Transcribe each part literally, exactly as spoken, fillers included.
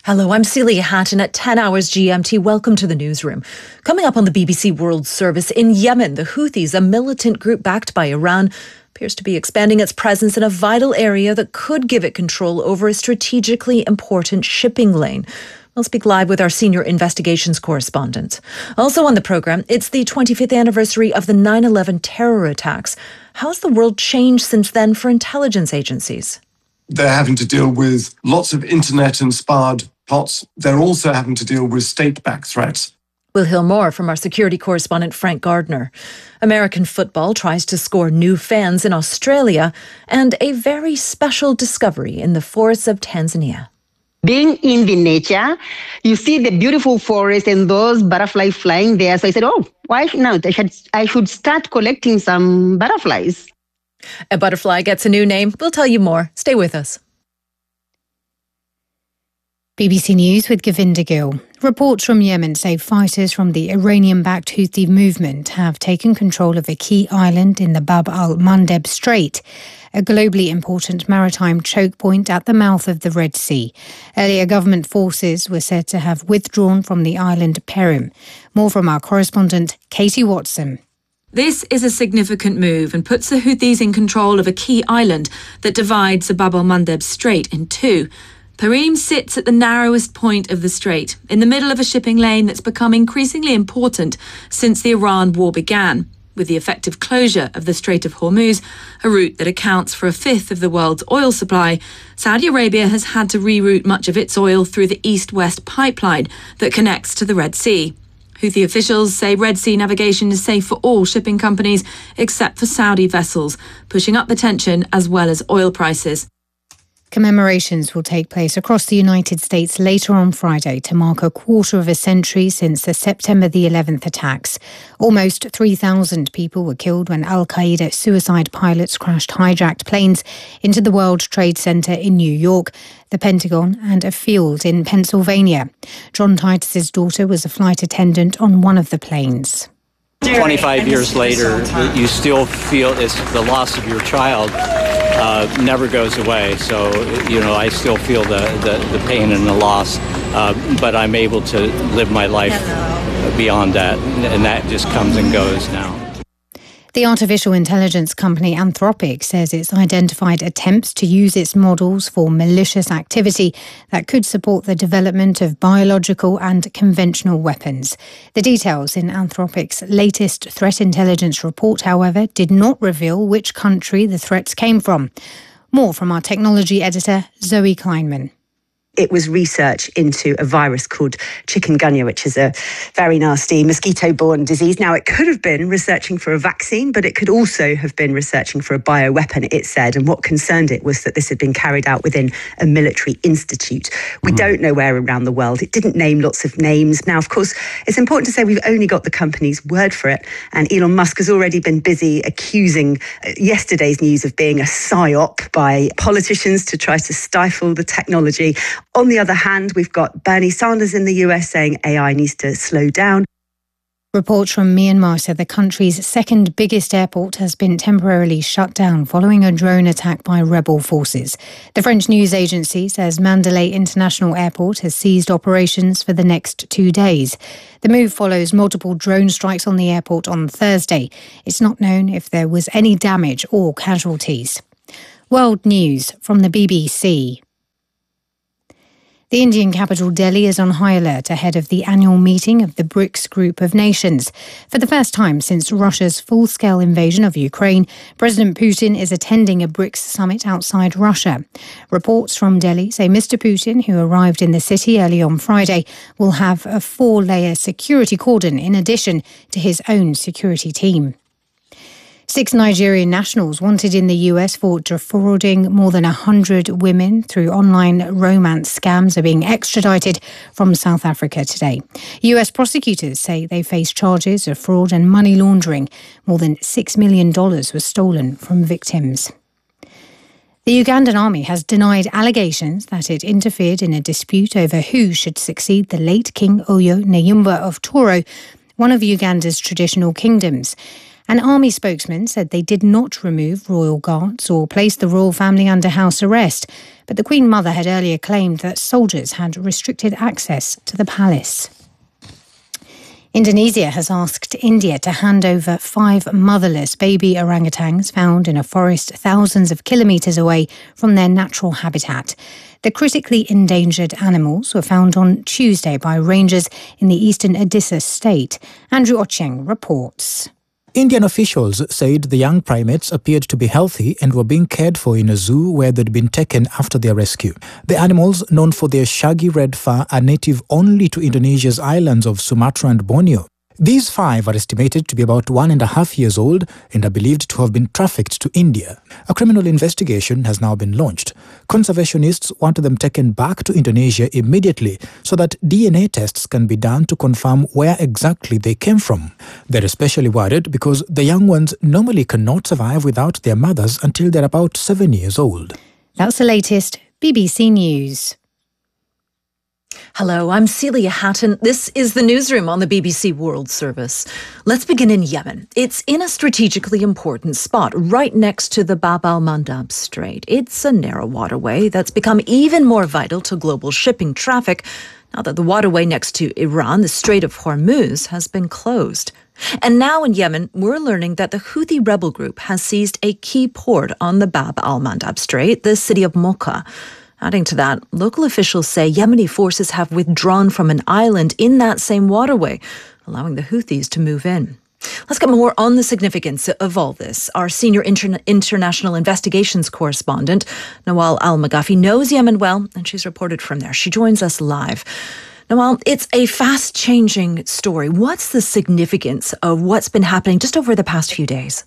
Hello, I'm Celia Hatton at ten hours G M T. Welcome to the newsroom. Coming up on the B B C World Service, in Yemen, the Houthis, a militant group backed by Iran, appears to be expanding its presence in a vital area that could give it control over a strategically important shipping lane. We'll speak live with our senior investigations correspondent. Also on the programme, it's the twenty-fifth anniversary of the nine eleven terror attacks. How's the world changed since then for intelligence agencies? They're having to deal with lots of internet-inspired plots. They're also having to deal with state-backed threats. We'll hear more from our security correspondent Frank Gardner. American football tries to score new fans in Australia, and a very special discovery in the forests of Tanzania. Being in the nature, you see the beautiful forest and those butterflies flying there. So I said, oh, why not? I should, I should start collecting some butterflies. A butterfly gets a new name. We'll tell you more. Stay with us. B B C News with Govinda Gill. Reports from Yemen say fighters from the Iranian-backed Houthi movement have taken control of a key island in the Bab al-Mandeb Strait, a globally important maritime choke point at the mouth of the Red Sea. Earlier, government forces were said to have withdrawn from the island Perim. More from our correspondent, Katie Watson. This is a significant move and puts the Houthis in control of a key island that divides the Bab al-Mandeb Strait in two. Perim sits at the narrowest point of the strait, in the middle of a shipping lane that's become increasingly important since the Iran war began. With the effective closure of the Strait of Hormuz, a route that accounts for a fifth of the world's oil supply, Saudi Arabia has had to reroute much of its oil through the east-west pipeline that connects to the Red Sea. Houthi officials say Red Sea navigation is safe for all shipping companies except for Saudi vessels, pushing up the tension as well as oil prices. Commemorations will take place across the United States later on Friday to mark a quarter of a century since the September the eleventh attacks. Almost three thousand people were killed when al-Qaeda suicide pilots crashed hijacked planes into the World Trade Center in New York, the Pentagon and a field in Pennsylvania. John Titus's daughter was a flight attendant on one of the planes. twenty-five years later, you still feel it's the loss of your child uh, never goes away. So, you know, I still feel the, the, the pain and the loss, uh, but I'm able to live my life beyond that, and that just comes and goes now. The artificial intelligence company Anthropic says it's identified attempts to use its models for malicious activity that could support the development of biological and conventional weapons. The details in Anthropic's latest threat intelligence report, however, did not reveal which country the threats came from. More from our technology editor, Zoe Kleinman. It was research into a virus called chikungunya, which is a very nasty mosquito-borne disease. Now, it could have been researching for a vaccine, but it could also have been researching for a bioweapon, it said. And what concerned it was that this had been carried out within a military institute. We mm. don't know where around the world. It didn't name lots of names. Now, of course, it's important to say we've only got the company's word for it. And Elon Musk has already been busy accusing yesterday's news of being a psyop by politicians to try to stifle the technology. On the other hand, we've got Bernie Sanders in the U S saying A I needs to slow down. Reports from Myanmar said the country's second biggest airport has been temporarily shut down following a drone attack by rebel forces. The French news agency says Mandalay International Airport has ceased operations for the next two days. The move follows multiple drone strikes on the airport on Thursday. It's not known if there was any damage or casualties. World News from the B B C. The Indian capital Delhi is on high alert ahead of the annual meeting of the BRICS group of nations. For the first time since Russia's full-scale invasion of Ukraine, President Putin is attending a BRICS summit outside Russia. Reports from Delhi say Mister Putin, who arrived in the city early on Friday, will have a four-layer security cordon in addition to his own security team. Six Nigerian nationals wanted in the U S for defrauding more than one hundred women through online romance scams are being extradited from South Africa today. U S prosecutors say they face charges of fraud and money laundering. More than six million dollars was stolen from victims. The Ugandan army has denied allegations that it interfered in a dispute over who should succeed the late King Oyo Nayimba of Toro, one of Uganda's traditional kingdoms. An army spokesman said they did not remove royal guards or place the royal family under house arrest, but the Queen Mother had earlier claimed that soldiers had restricted access to the palace. Indonesia has asked India to hand over five motherless baby orangutans found in a forest thousands of kilometres away from their natural habitat. The critically endangered animals were found on Tuesday by rangers in the eastern Odisha state. Andrew Ocheng reports. Indian officials said the young primates appeared to be healthy and were being cared for in a zoo where they'd been taken after their rescue. The animals, known for their shaggy red fur, are native only to Indonesia's islands of Sumatra and Borneo. These five are estimated to be about one and a half years old and are believed to have been trafficked to India. A criminal investigation has now been launched. Conservationists want them taken back to Indonesia immediately so that D N A tests can be done to confirm where exactly they came from. They're especially worried because the young ones normally cannot survive without their mothers until they're about seven years old. That's the latest B B C News. Hello, I'm Celia Hatton. This is the newsroom on the B B C World Service. Let's begin in Yemen. It's in a strategically important spot right next to the Bab al-Mandab Strait. It's a narrow waterway that's become even more vital to global shipping traffic now that the waterway next to Iran, the Strait of Hormuz, has been closed. And now in Yemen, we're learning that the Houthi rebel group has seized a key port on the Bab al-Mandab Strait, the city of Mocha. Adding to that, local officials say Yemeni forces have withdrawn from an island in that same waterway, allowing the Houthis to move in. Let's get more on the significance of all this. Our senior interna- international investigations correspondent, Nawal Al-Maghafi, knows Yemen well, and she's reported from there. She joins us live. Nawal, it's a fast-changing story. What's the significance of what's been happening just over the past few days?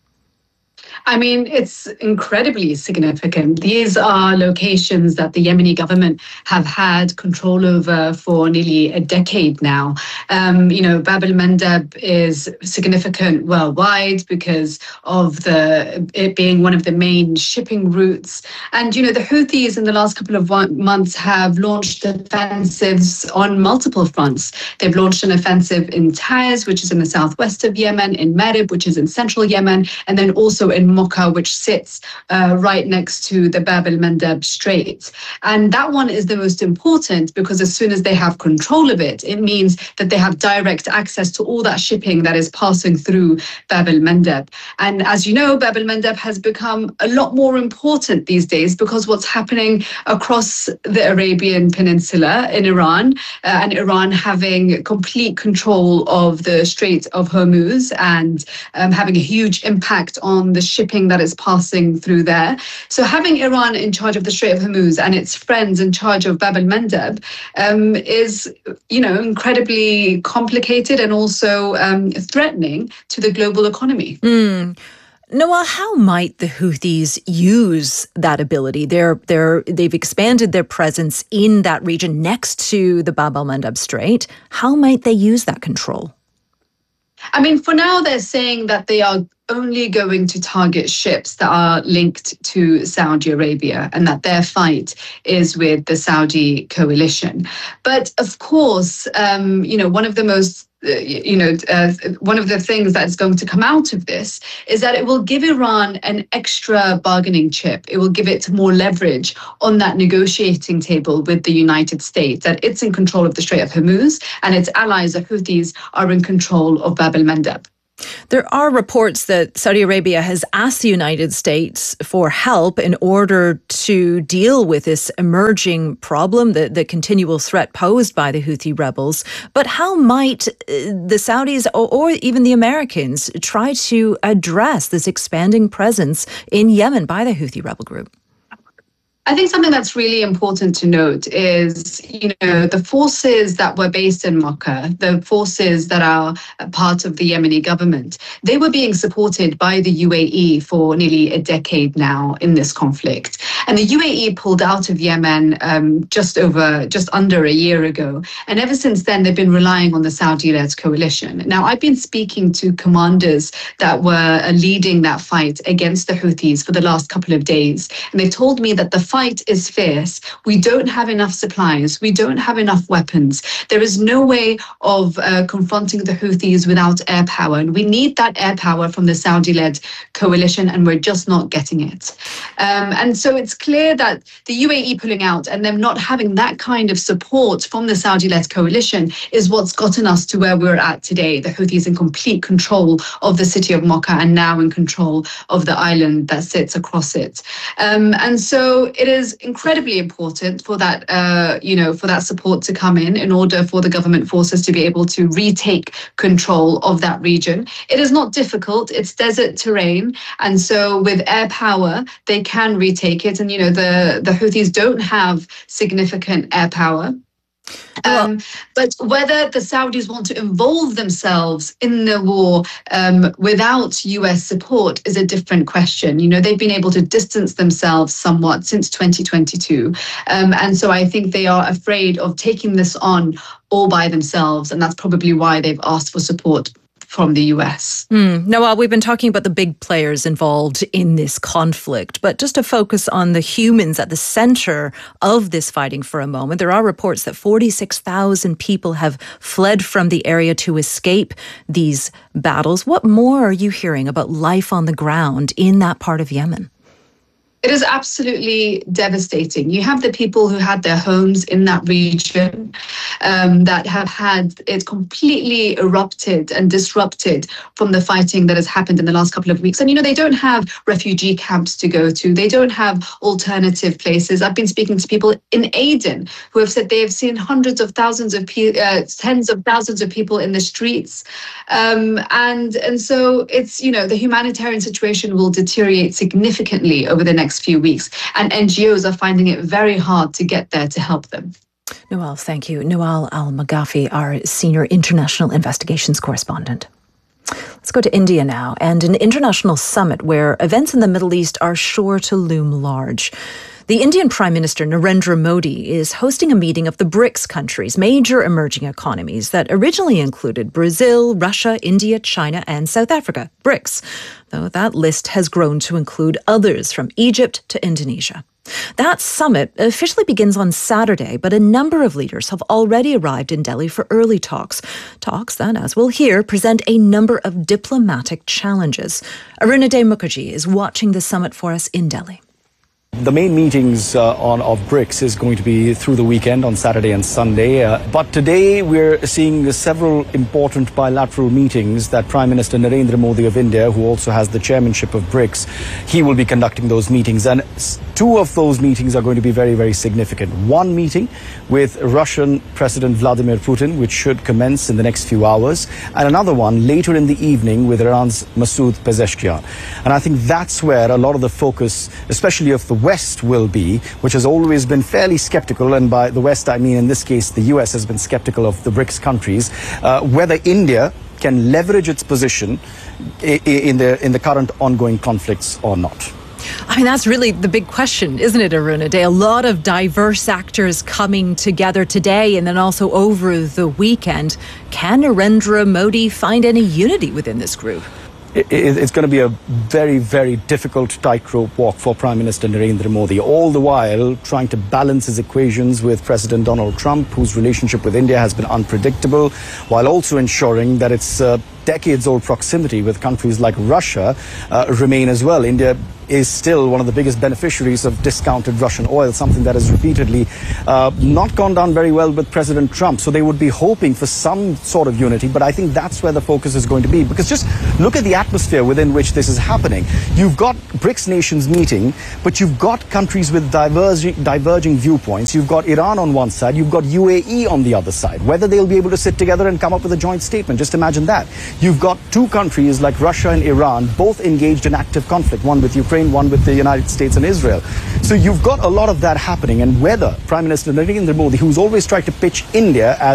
I mean, it's incredibly significant. These are locations that the Yemeni government have had control over for nearly a decade now. Um, you know, Bab al-Mandab is significant worldwide because of the it being one of the main shipping routes. And, you know, the Houthis in the last couple of months have launched offensives on multiple fronts. They've launched an offensive in Taiz, which is in the southwest of Yemen, in Marib, which is in central Yemen, and then also in Mocha, which sits uh, right next to the Bab al-Mandab Strait. And that one is the most important because as soon as they have control of it, it means that they have direct access to all that shipping that is passing through Bab al-Mandab. And as you know, Bab al-Mandab has become a lot more important these days because what's happening across the Arabian Peninsula in Iran, uh, and Iran having complete control of the Strait of Hormuz and um, having a huge impact on the shipping that is passing through there. So having Iran in charge of the Strait of Hormuz and its friends in charge of Bab al-Mandab um, is, you know, incredibly complicated and also um, threatening to the global economy. Mm. Noah, how might the Houthis use that ability? They're, they're, they've expanded their presence in that region next to the Bab al-Mandab Strait. How might they use that control? I mean, for now, they're saying that they are only going to target ships that are linked to Saudi Arabia and that their fight is with the Saudi coalition. But of course, um, you know, one of the most Uh, you know, uh, one of the things that's going to come out of this is that it will give Iran an extra bargaining chip. It will give it more leverage on that negotiating table with the United States, that it's in control of the Strait of Hormuz and its allies, the Houthis, are in control of Bab al-Mandab. There are reports that Saudi Arabia has asked the United States for help in order to deal with this emerging problem, the, the continual threat posed by the Houthi rebels. But how might the Saudis or, or even the Americans try to address this expanding presence in Yemen by the Houthi rebel group? I think something that's really important to note is, you know, the forces that were based in Mocha, the forces that are a part of the Yemeni government, they were being supported by the U A E for nearly a decade now in this conflict. And the U A E pulled out of Yemen um, just over, just under a year ago. And ever since then, they've been relying on the Saudi-led coalition. Now, I've been speaking to commanders that were leading that fight against the Houthis for the last couple of days. And they told me that the fight is fierce. We don't have enough supplies. We don't have enough weapons. There is no way of uh, confronting the Houthis without air power. And we need that air power from the Saudi-led coalition, and we're just not getting it. Um, and so it's clear that the U A E pulling out and them not having that kind of support from the Saudi-led coalition is what's gotten us to where we're at today. The Houthis in complete control of the city of Mocha and now in control of the island that sits across it. Um, and so it is incredibly important for that, uh, you know, for that support to come in in order for the government forces to be able to retake control of that region. It is not difficult. It's desert terrain. And so with air power, they can retake it. And, you know, the, the Houthis don't have significant air power. Um, but whether the Saudis want to involve themselves in the war um, without U S support is a different question. You know, they've been able to distance themselves somewhat since twenty twenty-two. Um, and so I think they are afraid of taking this on all by themselves. And that's probably why they've asked for support from the U S. Mm. Nawal, we've been talking about the big players involved in this conflict, but just to focus on the humans at the center of this fighting for a moment, there are reports that forty-six thousand people have fled from the area to escape these battles. What more are you hearing about life on the ground in that part of Yemen? It is absolutely devastating. You have the people who had their homes in that region um, that have had it completely erupted and disrupted from the fighting that has happened in the last couple of weeks. And, you know, they don't have refugee camps to go to. They don't have alternative places. I've been speaking to people in Aden who have said they have seen hundreds of thousands of people, uh, tens of thousands of people in the streets. Um, and, and so it's, you know, the humanitarian situation will deteriorate significantly over the next few weeks, and N G Os are finding it very hard to get there to help them. Nawal, thank you. Nawal Al-Maghafi, our senior international investigations correspondent. Let's go to India now, and an international summit where events in the Middle East are sure to loom large. The Indian Prime Minister Narendra Modi is hosting a meeting of the BRICS countries, major emerging economies that originally included Brazil, Russia, India, China, and South Africa, BRICS, though that list has grown to include others from Egypt to Indonesia. That summit officially begins on Saturday, but a number of leaders have already arrived in Delhi for early talks. Talks that, as we'll hear, present a number of diplomatic challenges. Arunadhay Mukherjee is watching the summit for us in Delhi. The main meetings uh, on of BRICS is going to be through the weekend on Saturday and Sunday. Uh, but today we're seeing several important bilateral meetings that Prime Minister Narendra Modi of India, who also has the chairmanship of BRICS, he will be conducting those meetings. And two of those meetings are going to be very, very significant. One meeting with Russian President Vladimir Putin, which should commence in the next few hours, and another one later in the evening with Iran's Masoud Pezeshkian. And I think that's where a lot of the focus, especially of the West, will be, which has always been fairly skeptical, and by the West I mean in this case the U S has been skeptical of the BRICS countries, uh, whether India can leverage its position in the in the current ongoing conflicts or not. I mean, that's really the big question, isn't it, Arunadhay? A lot of diverse actors coming together today and then also over the weekend. Can Narendra Modi find any unity within this group? It's going to be a very, very difficult tightrope walk for Prime Minister Narendra Modi, all the while trying to balance his equations with President Donald Trump, whose relationship with India has been unpredictable, while also ensuring that its uh, decades-old proximity with countries like Russia uh, remain as well. India is still one of the biggest beneficiaries of discounted Russian oil, something that has repeatedly uh, not gone down very well with President Trump. So they would be hoping for some sort of unity, but I think that's where the focus is going to be, because just look at the atmosphere within which this is happening. You've got BRICS nations meeting, but you've got countries with diverging, diverging viewpoints. You've got Iran on one side, you've got U A E on the other side. Whether they'll be able to sit together and come up with a joint statement, just imagine that. You've got two countries like Russia and Iran, both engaged in active conflict, one with Ukraine, one with the United States and Israel. So you've got a lot of that happening, and whether Prime Minister Narendra Modi, who's always tried to pitch India as